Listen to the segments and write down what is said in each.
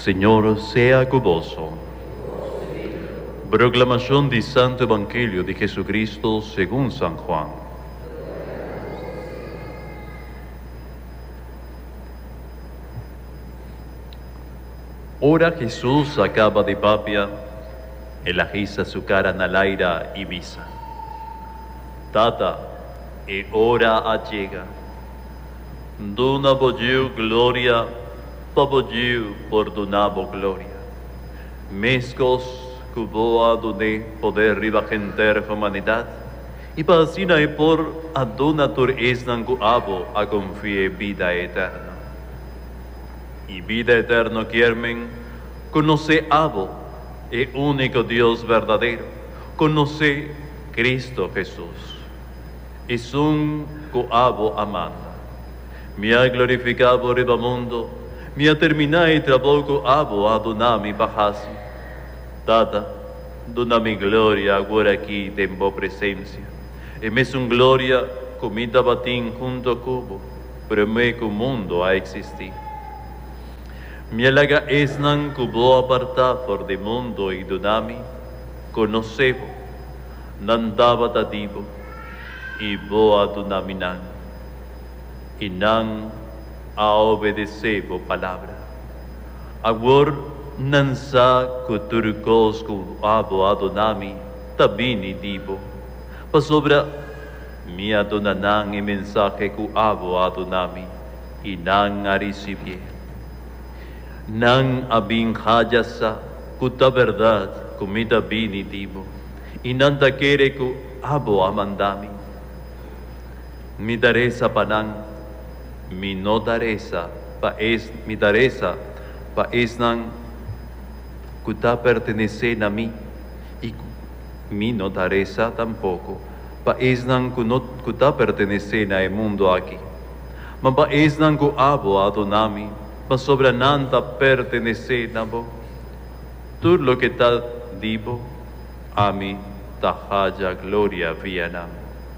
Señor sea con vos. Proclamación del Santo Evangelio de Jesucristo según San Juan. Ora Jesús acaba de papia, elagisa su cara na laira y visa. Tata, e ora allega. Dona voglio gloria, pa voglio perdonavo gloria. Mescos cubo adone poder ribagenter humanidad, y pasina e por adonator esnan cu abo a confie vida eterna. Y vida eterna quiermen, conoce abo, e único Dios verdadero, conoce Cristo Jesús. Es un coabo amanda. Mi ha glorificado ribamundo, mi ha terminado y trabajo abo a donami bajasi. Tata, donami gloria agora aquí tempo presencia. E me sun gloria comida batín junto a cubo, pero me que mundo a existir. Mi alaga esnan cubo aparta for de mundo y donami, conocebo, nandaba tadivo, y boa donaminan, y nan a obedecebo palabra. Agor nansa kuturkos ku abo adonami, tabini dibo, pasobra mi adonanan e mensaje ku abo adonami, y nan a recibir. Nan abin hajasa kuta verdad kumita bini dibo, y nan takere ku abo amandami. Mi daresa panang, mi no daresa pa es mi daresa pa esnan kuta pertenecen a mí, y mi no daresa tampoco pa esnan kuta pertenecen a el mundo aquí. Ma pa esnan ku abo adonami, pa sobrananta pertenecen a bo. Tú lo que ta dibo, a mí tahaya gloria vianam.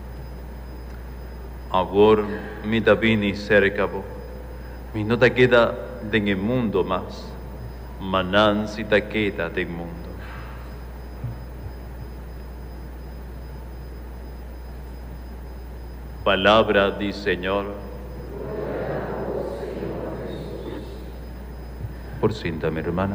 Agora mi tabini cerca bo, mi no te queda en el mundo más, manan si te queda del mundo. Palabra del Señor. Por cinta, mi hermana.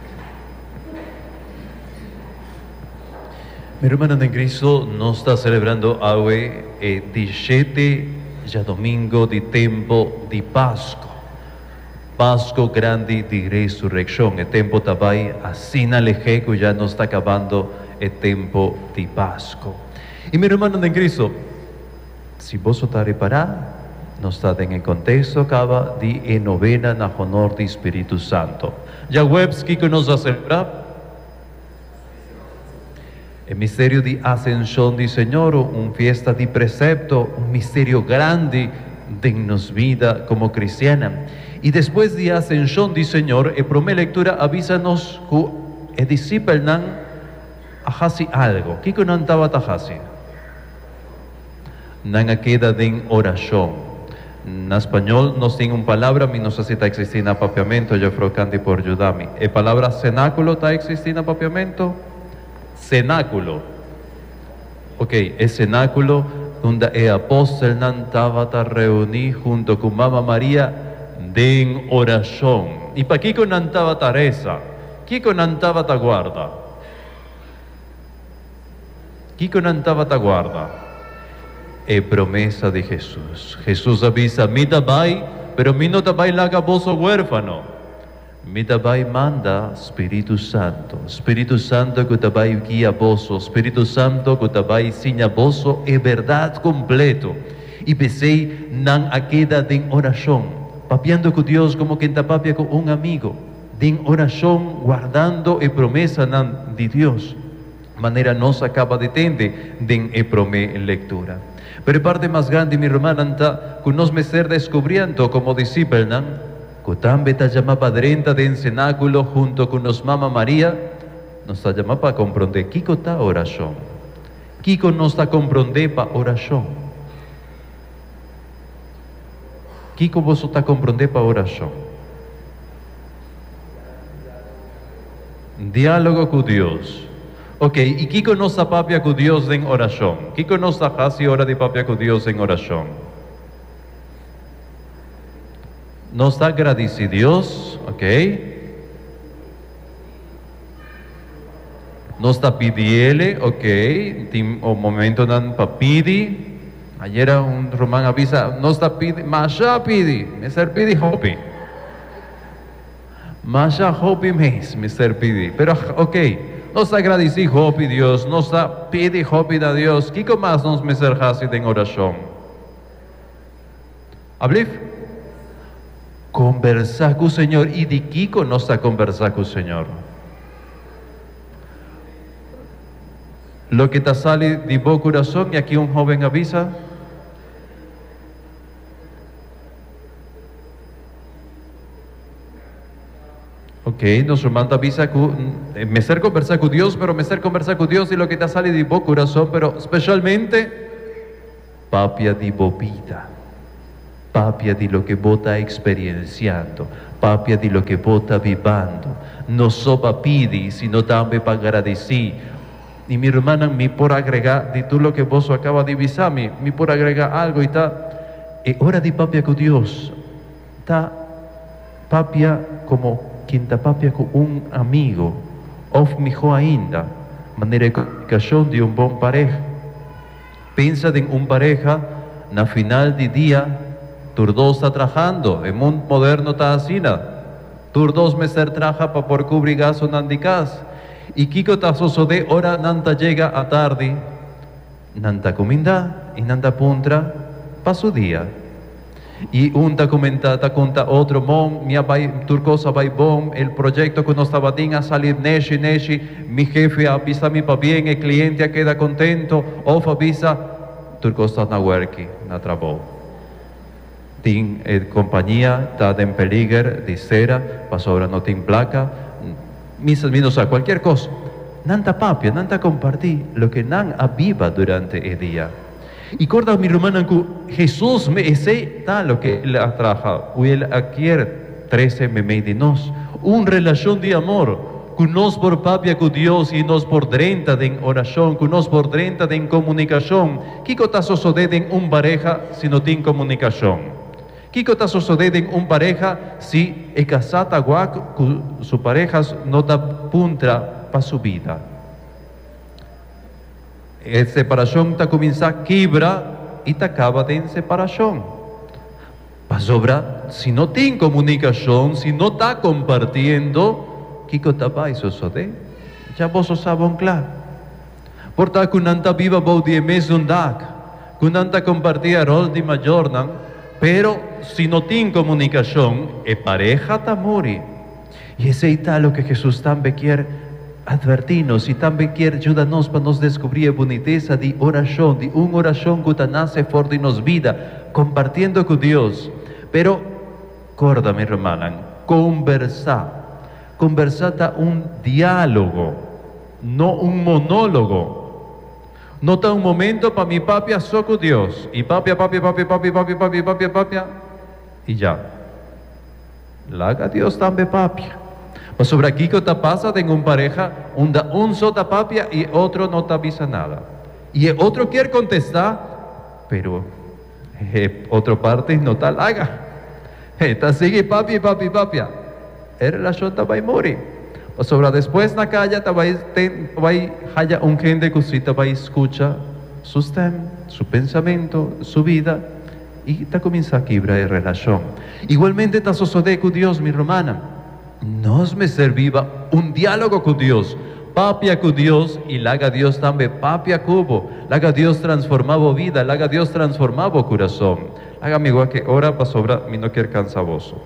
Mi hermana en Cristo nos está celebrando hoy el 17 ya domingo de tempo de Pascua. Pascua grande de resurrección. El tiempo también así na lejeco ya nos está acabando el tiempo de Pascua. Y mi hermana en Cristo, si vos estás reparado, nos está en el contexto acaba de novena na honor de Espíritu Santo. Ya Webski que nos va a celebrar el misterio de ascensión del Señor, una fiesta de precepto, un misterio grande de nos vida como cristiana. Y después de ascensión del Señor, el primer lectura avísanos que el discípulo nan hacía algo. ¿Qué que no estaba haciendo? Nan queda de oración. En español nos tiene una palabra, mi no sé si está existiendo en papiamento, yo creo que por ayudarme. ¿La palabra cenáculo está existiendo en papiamento? Cenáculo. Ok, el cenáculo donde el apóstol estaba reunido junto con Mamá María en oración. ¿Y para qué con estaba Teresa? ¿Qué con estaba guarda? ¿Qué con estaba guarda? Promesa de Jesús. Jesús avisa, mi tabay, pero mi no tabay laga vos huérfano. Mi tabay manda Espíritu Santo que tabay guía vos, Espíritu Santo que tabay siña vos, es verdad completo. Y pensé, nan a queda de oración, papiando con Dios como quien papia con un amigo, de oración guardando la promesa nan de Dios. Manera nos acaba de tende de promesa lectura. Pero parte más grande, mi hermana, que nos me ser descubriendo como discípulos, que también te llama padrenta de cenáculo junto con nos Mamá María, nos está llamando para comprender qué está oración. ¿Qué nos está comprender para oración? ¿Qué vos está comprender para oración? Diálogo con Dios. Ok, ¿y qué conoce a papia con Dios en oración? ¿Qué conoce a casi hora de papia con Dios en oración? Nos agradece Dios, ok. Nos está pidiendo, ok. Tim o momento dan pa pidi. Ayer un román avisa, nos está pidi, mas ya pidi, me ser pidi hopi. Mas ya hopi me ser pidi. Pero ok, nos agradece hopi Dios, nos está pidi hopi a Dios. ¿Qué más nos me ser hasid en oración? ¿Hablif? Conversar con el Señor. ¿Y de qué nos a conversar con el Señor? Lo que te sale de tu corazón, y aquí un joven avisa. Ok, nuestro hermano avisa que me ser conversar con Dios, pero me ser conversar con Dios y lo que te sale de tu corazón, pero especialmente papia de tu vida. Papia de lo que vos estás experienciando, papia de lo que vos estás viviendo. No solo pidi, sino también para agradecer. Y mi hermana, me por agregar, de todo lo que vos acabas de avisar, me por agregar algo y está. Hora de papia con Dios. Está papia como quinta papia con un amigo. Of mejor ainda, manera de comunicación de un buen pareja. Pensa en un pareja, na final de día, Turdos está trabajando, el mundo moderno está así, Turdos me ser trabaja para por cubrir gasto nandicas. Y Kiko está sucede, hora nanta llega a tarde, nanta comida y nanta puntra para su día. Y un ta comenta otro mom, mi abai turcosa bai bom, el proyecto que nos estaba a salir neshi, mi jefe avisa mi pa bien, el cliente queda contento, of avisa, turcosa na worki, na trabajo. Tin compañía está en peligro de cera, para sobra no tiene placa, misas, a cualquier cosa. Nanta papia, nanta compartir lo que nan aviva durante el día. Y corda mi hermana que Jesús me ese tal lo que él atraja, o él adquiere 13 me de nos, una relación de amor, que nos por papia con Dios y nos por 30 en oración, que nos por 30 en comunicación. ¿Qué cosa sucede en un pareja si no tiene comunicación? ¿Qué cosa sucede en un pareja si es casada con su pareja no da punta para su vida? La separación te comienza a quiebra y te acaba en separación. Para sobra, si no tiene comunicación, si no está compartiendo, ¿qué cosa va a suceder? Ya vos sabés claro. Por tanto, que nanta viva vos 10 meses un dag, que nanta compartía rol de mayor, pero si no tiene comunicación, es pareja ta mori. Y ese es lo que Jesús también quiere advertirnos y también quiere ayudarnos para nos descubrir la boniteza de oración, de una oración que nace fuera de nos vida, compartiendo con Dios. Pero, corda mi hermana, conversar está un diálogo, no un monólogo. No está un momento para mi papia soco Dios. Y papia, y ya. La haga Dios también papia. Pues sobre aquí que te pasa, tengo un pareja, un sota papia y otro no te avisa nada. Y el otro quiere contestar, pero otro parte no te la haga. Esta sigue papia. La relación te va a morir. Sobre después en la calle te va a haya un gente que usted va a escuchar su pensamiento, su vida, y te comienza a quebrar la relación. Igualmente te sucede con Dios, mi hermana. Nos me serviva un diálogo con Dios, papia con Dios, y laga Dios también papia cubo, laga Dios transformaba vida, laga Dios transformaba corazón. Hágame igual que ora para sobra, mi no quiere cansavoso.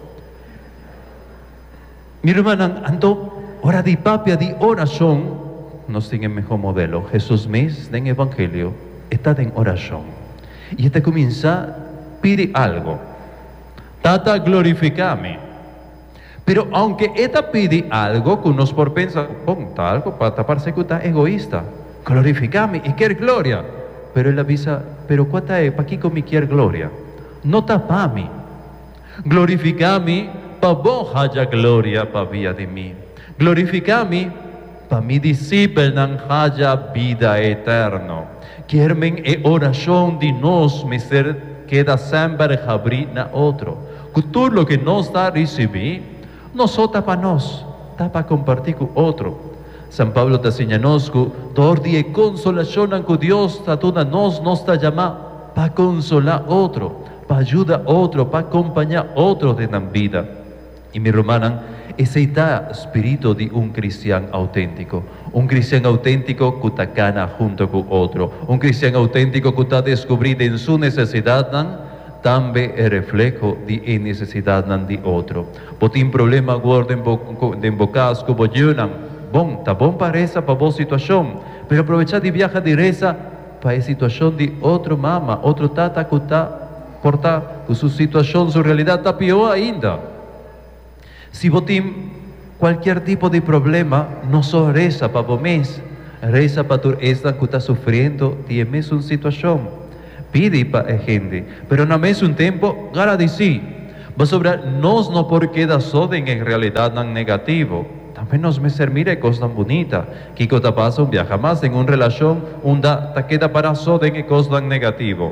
Mi hermana, ando hora de papia, de oración, nos tiene mejor modelo. Jesús mismo en el Evangelio está en oración. Y este comienza a pedir algo. Tata, glorificame. Pero aunque esta pide algo, que nos por pensar, ponta algo para taparse que está egoísta. Glorificame y quiere gloria. Pero él avisa, pero ¿cuánta es? ¿Para qué con mi quiere gloria? No tapame. Glorificame para vos haya gloria para vía de mí. Glorificami, pa mi discípulo não haya vida eterna. Quermen e oração de nós me ser queda sempre abrir na outro. Que tudo lo que nós está receber, não só está para nós, está para compartir com outro. São Paulo está ensinando que todo dia consolação que Deus está dando a nós, nos está chamando para consolar outro, para ajudar outro, para acompanhar outro na vida. E me romanan, esse é o espírito de cristiano autêntico. Cristiano autêntico que está cana junto com outro. Cristiano autêntico que está descobrindo em sua necessidade, também é reflexo de necessidade de outro. Pode ter problema agora em bocas que bojunan. Bom, tá bom para essa, para boa situação. Mas aproveitar de viajar de reza para a situação de outro mama, outro tata que está portar, que sua situação, sua realidade está pior ainda. Se você tem qualquer tipo de problema, não só reza para você, reza para tu esta que está sofrendo de mesma situação. Pide para a gente, mas ao mesmo tempo, agradecer. Mas sobre nós não porque da só em realidade não negativo. Também nos me servir é coisa bonita. Que coisa passa viaja mais em uma relação onde está queda para só em coisa negativo.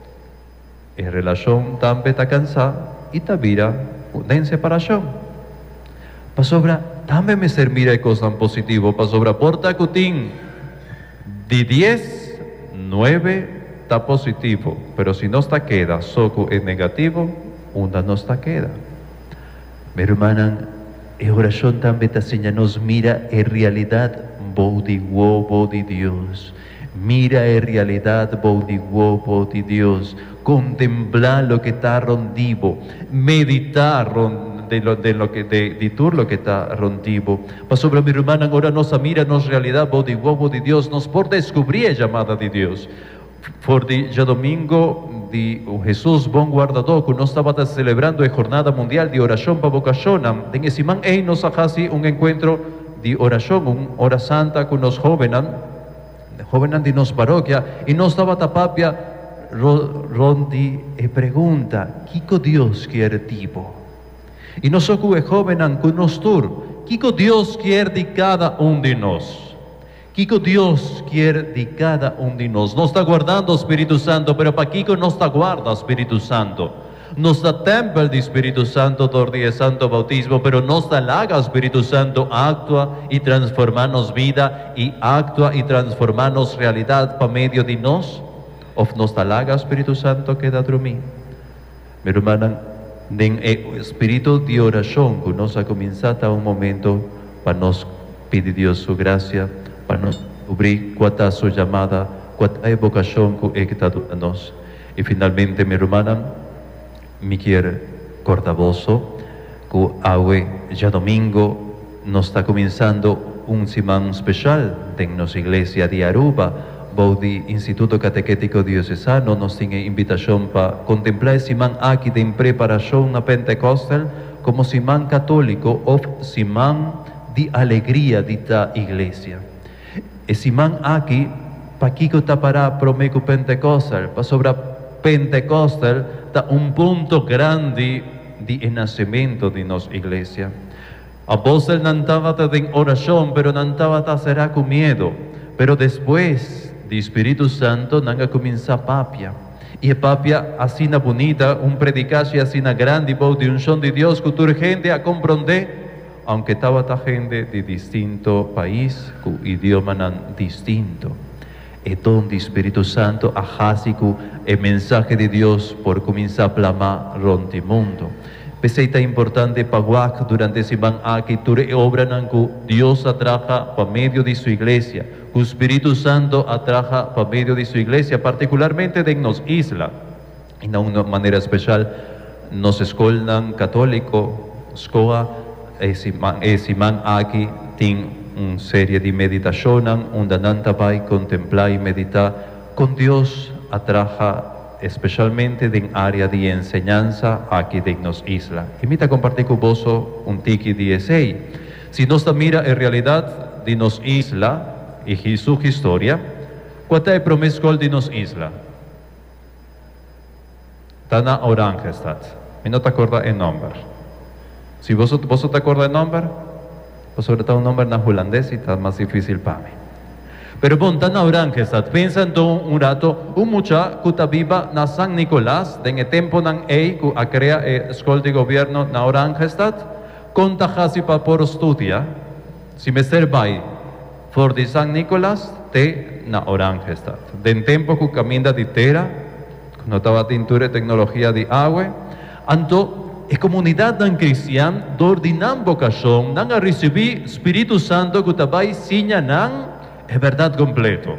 A relação também está cansada e está vira em separação. Para sobra, também me servir é coisa positiva. Para sobra, porta que tem de 10, 9 está positivo. Mas se não está queda só que é negativo, onde não está queda. Minha irmã, a oração também está ensinando, nos mira a realidade boa de Deus. Mira a realidade boa de Deus. Contemplar o que está rondivo. Meditar de tudo lo que está rondivo. Para sobre mi hermana, agora nossa mira, nossa realidade boa de Deus, nos por descobrir a chamada de Deus. For de já domingo de Jesus bom guardador, que nós estava celebrando a jornada mundial de oração para vocação. Em esse man aí nos hacemos encontro de oração, hora santa com os jovens de nossa paróquia, e nós estava tapapia rondi e pergunta, que Deus quer tipo? E nós só que os jovens com nós tur, que Deus quer de cada de nós? Que Deus quer de cada de nós? Não está guardando o Espírito Santo, pero para que não está guarda o Espírito Santo? Não está templo do Espírito Santo, todo dia santo bautismo, pero não está laga o Espírito Santo, actua e transforma-nos vida, e actua e transforma-nos realidade para meio de nós? Ou não está laga o Espírito Santo que dá dormir? Minha irmã, nem o espírito de oração que nós a começar a momento para nós pedir Deus sua graça, para nós descobrir qual é a sua chamada, qual é a vocação que está a nós. E finalmente, minha irmã, me quer corta-vosso que hoje, já domingo, nós está começando semana especial em nossa igreja de Aruba, do Instituto Catequético Diocesano. Nos tem invitação para contemplar esse semana aqui de preparação a Pentecostal como semana católico ou semana de alegria da igreja. Esse semana aqui, para que está para prometo Pentecostal, para sobre Pentecostal, está ponto grande de nascimento de nossa igreja. A voz não estava em oração, pero não estava será com medo, pero depois de Espírito Santo, não começa a papia. E a papia, assim bonita, predicação assim grande, de unção de Deus, que toda gente a compreender, aunque estava gente de distinto país, com idioma distinto. E dom do Espírito Santo, a o mensagem de Deus por começar a clamar ronde mundo. Pensei que é importante para durante esse ano que toda obra que Deus atraja para meio de sua igreja, que o Espírito Santo atraja para meio de sua igreja, particularmente em nossa isla. E de uma maneira especial, nossa escola católica, esse ano aqui tem uma série de meditação, onde nanta vai contemplar e meditar com Deus atraja especialmente em área de enseñanza aqui de nossa isla. Invito a compartir com vos tiki de essay. Se nós mira a realidade de nossa isla e sua história, qual é a promessa de nossa isla? Está na Oranjestad. Me não te acorda o nome. Se você te acorda o nome, Pues sobre todo un nombre en holandés y está más difícil para mí. Pero bon, tan ahora que está pensando un rato, un muchacho que está viva na San Nicolás, en el tiempo nan que a crea escuela de gobierno na Oranjestad, conta casi para por estudia, si me servai for de San Nicolás, te na Oranjestad. Den tiempo que camina de tera, no estaba tintura tecnología de agua, anto es comunidad nan cristiana, dordinan vocación, nan a recibir Espíritu Santo que tabai siña nan es verdad completo.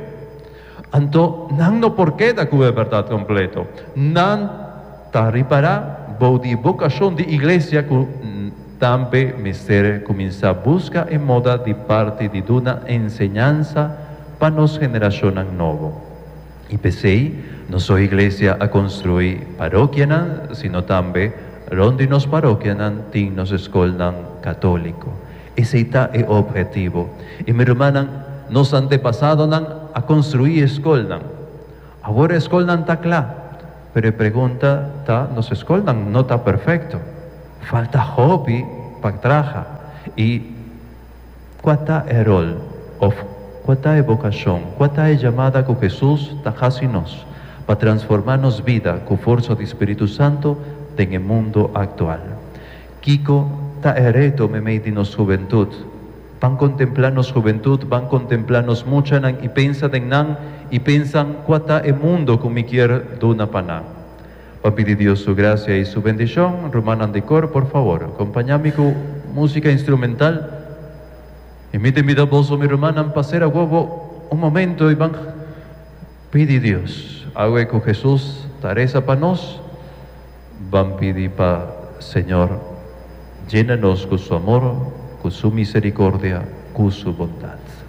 Anto, nan no por qué da que es verdad completo. Nan ta ripara bodi vocación de iglesia que tambe mister comienza a buscar en moda de parte de una enseñanza para nos generación nuevo. Y pese no soy iglesia a construir parroquia nan, sino también donde nos parroquia nan, tin nos escolnan católico. Ese está el objetivo. Y mi hermana, nos antepasados a construir escolnan. Ahora escolnan está claro, pero pregunta está, nos escolnan no está perfecto. Falta hobby para trabajar. Y ¿cuál es el rol? ¿Cuál es la vocación? ¿Cuál es la llamada que Jesús está haciéndonos para transformarnos vida con fuerza del Espíritu Santo en el mundo actual? Kiko está el reto me de nos juventud. Van contemplarnos juventud, van contemplarnos mucho y piensan en nan y piensan cuál es el mundo que me quiere de una pana. Para pedir Dios su gracia y su bendición, Romanan de cor, por favor, acompañame con música instrumental. Invíteme a vos, mi hermana, para hacer a huevo un momento y van pedir Dios. Algo que Jesús tareza para nos, van pedir para Señor, llénanos con su amor, con su misericordia, con su bondad.